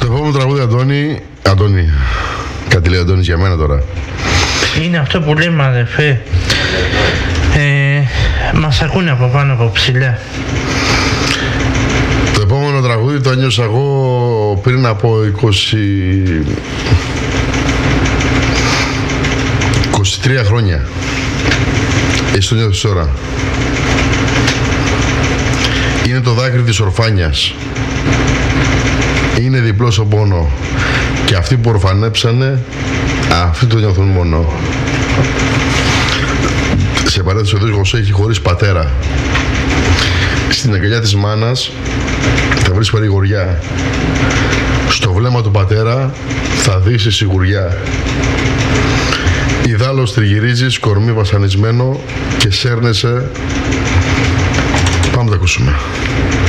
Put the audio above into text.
επόμενο τραγούδι, Αντώνη. Κάτι λέει ο Αντώνης για μένα τώρα. Είναι αυτό που λέμε, αδερφέ. Μας ακούνε από πάνω από ψηλά. Το επόμενο τραγούδι το ένιωσα εγώ πριν από 23 χρόνια. Εσύ το νιώθεις τώρα. Είναι το δάκρυ της ορφάνιας. Είναι διπλό στον πόνο. Και αυτοί που ορφανέψανε, αυτοί το νιώθουν μόνο. Σε παρένθεση, ο Δός Γωσέ έχει χωρίς πατέρα. Στην αγκαλιά της μάνας θα βρεις παρηγοριά. Στο βλέμμα του πατέρα θα δεις σιγουριά. Ιδάλλως τριγυρίζεις κορμί βασανισμένο και σέρνεσαι. Πάμε να τα ακούσουμε.